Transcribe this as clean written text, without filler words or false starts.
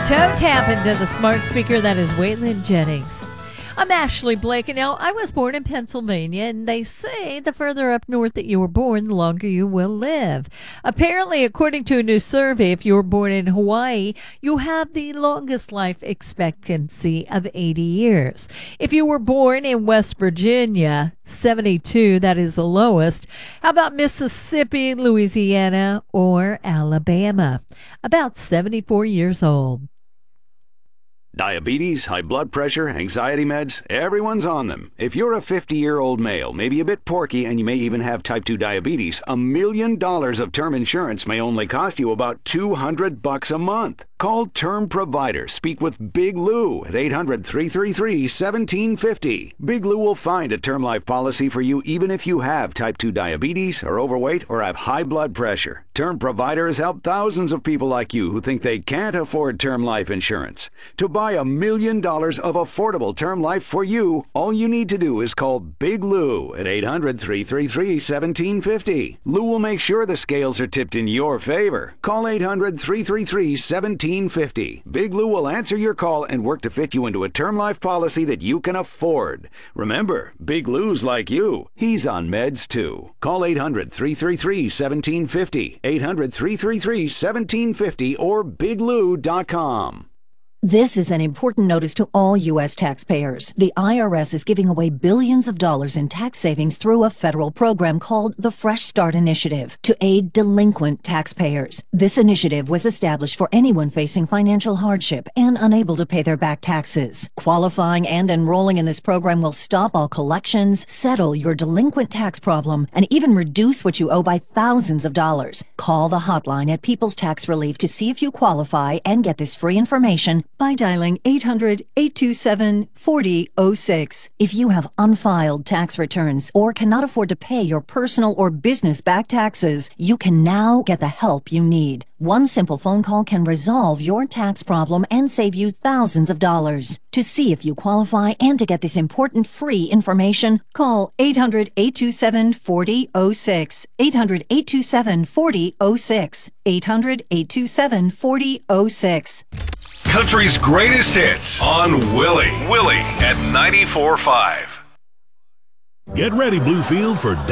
Toe tap into the smart speaker. That is Waylon Jennings. I'm Ashley Blake, and now I was born in Pennsylvania, and they say the further up north that you were born, the longer you will live. Apparently, according to a new survey, if you were born in Hawaii, you have the longest life expectancy of 80 years. If you were born in West Virginia, 72, that is the lowest. How about Mississippi, Louisiana, or Alabama? About 74 years old. Diabetes, high blood pressure, anxiety meds, everyone's on them. If you're a 50-year-old male, maybe a bit porky, and you may even have type 2 diabetes, $1 million of term insurance may only cost you about $200 a month. Call Term Provider. Speak with Big Lou at 800-333-1750. Big Lou will find a term life policy for you even if you have type 2 diabetes, are overweight, or have high blood pressure. Term Provider has helped thousands of people like you who think they can't afford term life insurance. To buy $1 million of affordable term life for you, all you need to do is call Big Lou at 800-333-1750. Lou will make sure the scales are tipped in your favor. Call 800-333-1750. Big Lou will answer your call and work to fit you into a term life policy that you can afford. Remember, Big Lou's like you. He's on meds too. Call 800-333-1750. 800-333-1750 or biglou.com. This is an important notice to all U.S. taxpayers. The IRS is giving away billions of dollars in tax savings through a federal program called the Fresh Start Initiative to aid delinquent taxpayers. This initiative was established for anyone facing financial hardship and unable to pay their back taxes. Qualifying and enrolling in this program will stop all collections, settle your delinquent tax problem, and even reduce what you owe by thousands of dollars. Call the hotline at People's Tax Relief to see if you qualify and get this free information by dialing 800-827-4006. If you have unfiled tax returns or cannot afford to pay your personal or business back taxes, you can now get the help you need. One simple phone call can resolve your tax problem and save you thousands of dollars. To see if you qualify and to get this important free information, call 800-827-4006. 800-827-4006. 800-827-4006. Country's greatest hits on Willie at 94.5. Get ready, Bluefield, for